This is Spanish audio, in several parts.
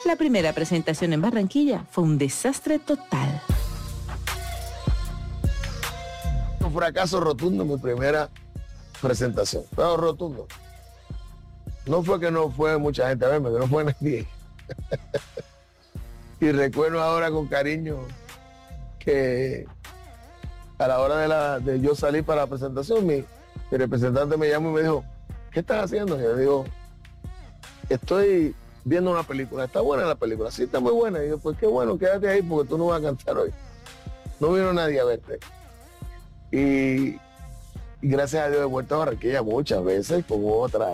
La primera presentación en Barranquilla fue un desastre total. Un fracaso rotundo en mi primera presentación, pero rotundo. No fue que no fue mucha gente a verme, que no fue nadie. Y recuerdo ahora con cariño que a la hora de yo salir para la presentación, mi representante me llamó y me dijo, ¿qué estás haciendo? Y yo digo, estoy viendo una película. ¿Está buena la película? Sí, está muy buena. Y yo, pues qué bueno, quédate ahí porque tú no vas a cantar hoy. No vino nadie a verte. Y gracias a Dios he vuelto a Barranquilla muchas veces con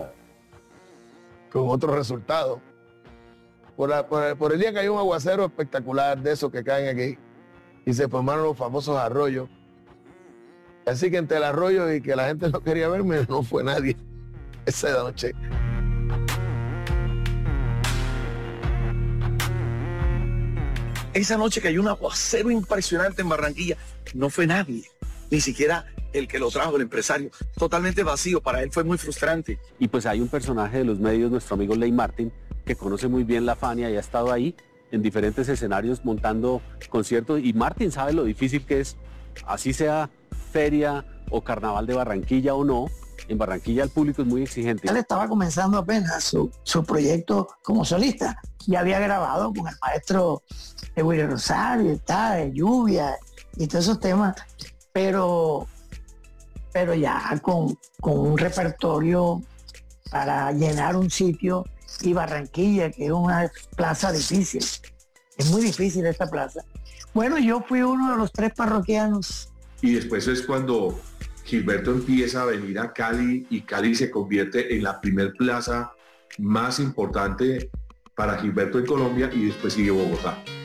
otro resultado. Por el día que hay un aguacero espectacular de esos que caen aquí y se formaron los famosos arroyos. Así que entre el arroyo y que la gente no quería verme, no fue nadie esa noche. Esa noche cayó un aguacero impresionante en Barranquilla. No fue nadie, ni siquiera el que lo trajo, el empresario. Totalmente vacío, para él fue muy frustrante. Y pues hay un personaje de los medios, nuestro amigo Ley Martin, que conoce muy bien la Fania y ha estado ahí en diferentes escenarios montando conciertos. Y Martin sabe lo difícil que es, así sea feria o carnaval de Barranquilla o no, en Barranquilla el público es muy exigente. Él estaba comenzando apenas su proyecto como solista. Ya había grabado con el maestro Willy Rosario, de Lluvia y todos esos temas, pero ya con un repertorio para llenar un sitio, y Barranquilla, que es una plaza difícil. Es muy difícil esta plaza. Bueno, yo fui uno de los 3 parroquianos. Y después es cuando Gilberto empieza a venir a Cali y Cali se convierte en la primer plaza más importante para Gilberto en Colombia y después sigue Bogotá.